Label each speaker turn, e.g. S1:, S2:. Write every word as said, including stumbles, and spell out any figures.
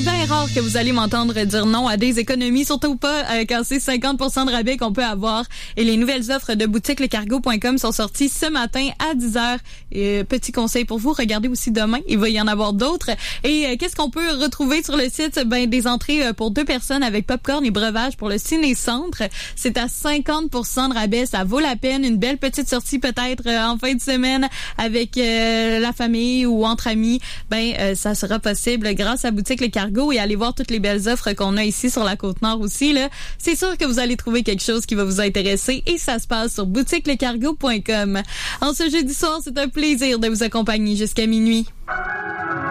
S1: bien rare que vous allez m'entendre dire non à des économies, surtout pas euh, quand c'est cinquante pour cent de rabais qu'on peut avoir. Et les nouvelles offres de boutique le cargo point com sont sorties ce matin à dix heures. Et, euh, petit conseil pour vous, regardez aussi demain, il va y en avoir d'autres. Et euh, qu'est-ce qu'on peut retrouver sur le site? Ben, des entrées euh, pour deux personnes avec popcorn et breuvage pour le ciné-centre. C'est à cinquante pour cent de rabais, ça vaut la peine. Une belle petite sortie peut-être euh, en fin de semaine avec euh, la famille ou entre amis. Ben, euh, ça sera possible grâce à Boutique Le Cargo, et allez voir toutes les belles offres qu'on a ici sur la Côte-Nord aussi, là. C'est sûr que vous allez trouver quelque chose qui va vous intéresser, et ça se passe sur boutique le cargo point com. En ce jeudi soir, c'est un plaisir de vous accompagner jusqu'à minuit.